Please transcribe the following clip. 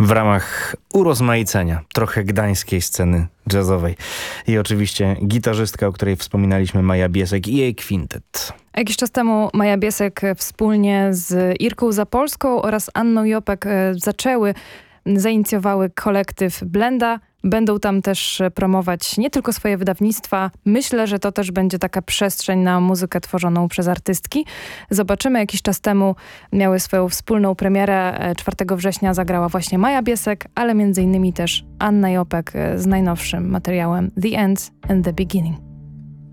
w ramach urozmaicenia trochę gdańskiej sceny jazzowej. I oczywiście gitarzystka, o której wspominaliśmy, Maja Biesek i jej kwintet. Jakiś czas temu Maja Biesek wspólnie z Irką Zapolską oraz Anną Jopek zainicjowały kolektyw Blenda. Będą tam też promować nie tylko swoje wydawnictwa. Myślę, że to też będzie taka przestrzeń na muzykę tworzoną przez artystki. Zobaczymy. Jakiś czas temu miały swoją wspólną premierę. 4 września zagrała właśnie Maja Biesek, ale między innymi też Anna Jopek z najnowszym materiałem The End and the Beginning.